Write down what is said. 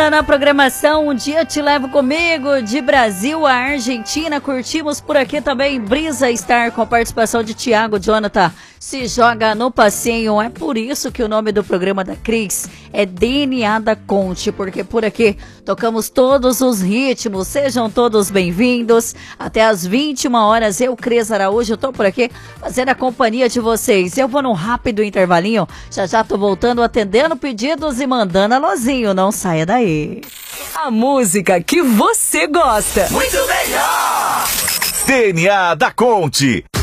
Ainda na programação, um dia te levo comigo, de Brasil a Argentina, curtimos por aqui também Brisa Star com a participação de Thiago Jonathan, se joga no passeio, é por isso que o nome do programa da Cris é DNA da Conte, porque por aqui tocamos todos os ritmos, sejam todos bem-vindos, até às 21 horas, eu, Cris Araújo, tô por aqui fazendo a companhia de vocês, eu vou num rápido intervalinho, já tô voltando, atendendo pedidos e mandando alôzinho, não saia daí. A música que você gosta. Muito melhor! DNA da Conte.